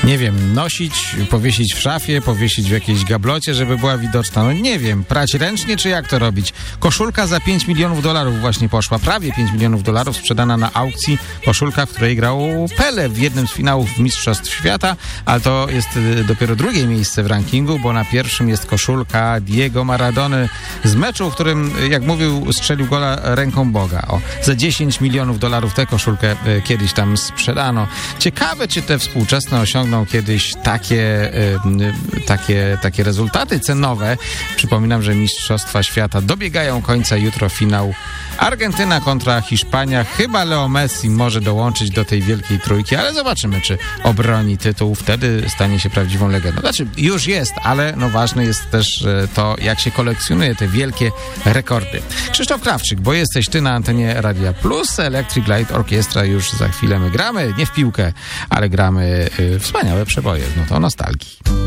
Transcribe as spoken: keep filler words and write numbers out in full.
nie wiem, nosić, powiesić w szafie, powiesić w jakiejś gablocie, żeby była widoczna. No nie wiem, prać ręcznie, czy jak to robić? Koszulka za pięć milionów dolarów właśnie poszła, prawie pięć milionów dolarów, sprzedana na aukcji. Koszulka, w której grał Pele w jednym z finałów Mistrzostw Świata, ale to jest dopiero drugie miejsce w rankingu, bo na pierwszym jest koszulka Diego Maradony z meczu, w którym, jak mówił, strzelił gola ręką Boga. O, za dziesięć milionów dolarów tę koszulkę kiedyś tam sprzedano. Ciekawe, czy te współczesne osiągną kiedyś takie, takie, takie rezultaty cenowe. Przypominam, że Mistrzostwa Świata dobiegają końca, jutro finał Argentyna kontra Hiszpania. Chyba Leo Messi może dołączyć do tej wielkiej trójki, ale zobaczymy, czy obroni tytuł. Wtedy stanie się prawdziwą legendą. Znaczy, już jest, ale no ważne jest też to, jak się kolekcjonuje te wielkie rekordy. Krzysztof Krawczyk, bo jesteś ty na antenie Radia Plus. Electric Light Orchestra już za chwilę my gramy. Nie w piłkę, ale gramy y, wspaniałe przeboje. No to nostalgii.